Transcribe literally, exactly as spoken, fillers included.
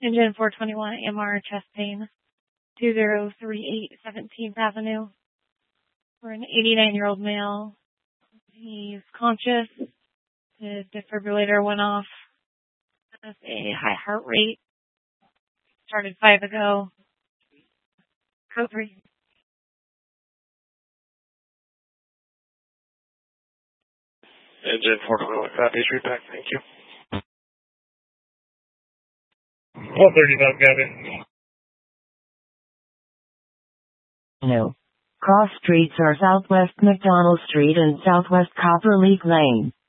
Engine four twenty-one M R chest pain, two zero three eight seventeenth Avenue. For an eighty-nine-year-old male. He's conscious. His defibrillator went off. Has a high heart rate. Started five ago. Code three. Engine four twenty-one, copy, street back, thank you. one thirty-five, copy. No. Cross streets are Southwest McDonald Street and Southwest Copper League Lane.